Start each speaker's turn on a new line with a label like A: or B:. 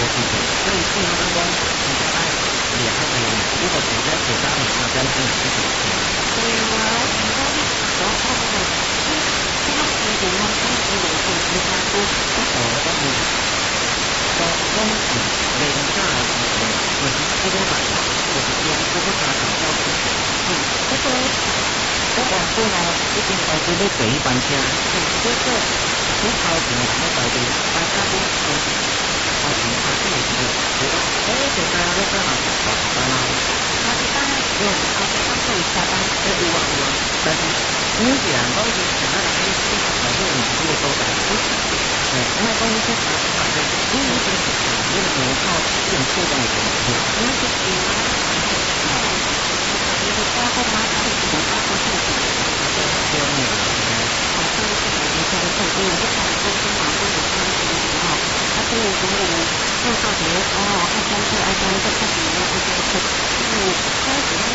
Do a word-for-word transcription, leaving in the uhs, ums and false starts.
A: 事情，所以信用当中你就爱裂开的，如果谁在写家里那边是自己的。
B: 对啊，你到底多少个？是这个时间呢？这个时间是时间多，多少个呢？
A: 到中午零下的时候，就是这个晚上，就是用这个家长教书，嗯，这个这个对呢，一定要对你第一班车，嗯，这个你头前那个到底大家都都头前他这个是，对吧？哎，大家都在哪？在哪里？
B: 他一般用他一般可以下班，
A: 哎，有啊有啊，但是你既然都已经想要来这个反正你如果都在出去，哎，那东西它反正因为这个是产业的模号变错的东西，
B: 因为是有啊，你的家伙嘛，他的什么家伙是什么？
A: 对对对，
B: 好像是什么以前的手机，我就想说是马上有上去的时候，他跟我说我用到别人哦，爱装这爱装这，开始要爱装这，就是开始